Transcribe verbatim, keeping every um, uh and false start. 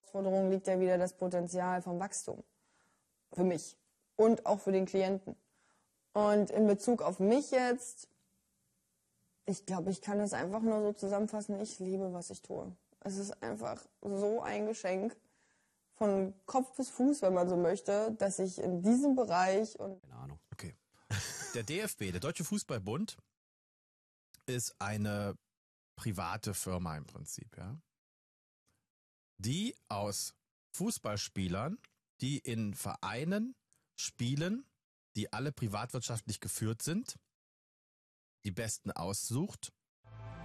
Herausforderung liegt ja wieder das Potenzial vom Wachstum. Für mich. Und auch für den Klienten. Und in Bezug auf mich jetzt, ich glaube, ich kann das einfach nur so zusammenfassen, ich liebe, was ich tue. Es ist einfach so ein Geschenk, von Kopf bis Fuß, wenn man so möchte, dass ich in diesem Bereich und... Keine Ahnung. Okay. Der D F B, der Deutsche Fußballbund, ist eine private Firma im Prinzip, ja, die aus Fußballspielern, die in Vereinen spielen, die alle privatwirtschaftlich geführt sind, die Besten aussucht